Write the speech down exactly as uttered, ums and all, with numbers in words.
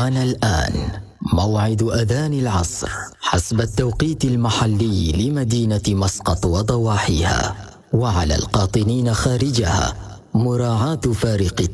حان الآن موعد أذان العصر حسب التوقيت المحلي لمدينة مسقط وضواحيها، وعلى القاطنين خارجها مراعاة فارق